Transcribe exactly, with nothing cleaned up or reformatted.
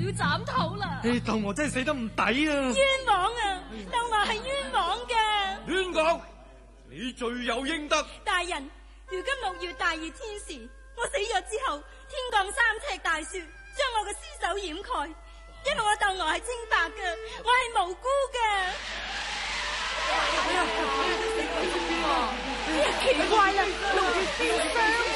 要斬頭啦！ 鬥娥真係死得唔抵啊！ 冤枉啊！鬥娥係冤枉嘅。 亂講！你罪有應得。 大人，如今六月大熱天時，我死咗之後，天降三尺大雪，將我嘅屍首掩蓋。因為我鬥娥係清白嘅，我係無辜嘅。哎呀，奇怪啦，六月變霜。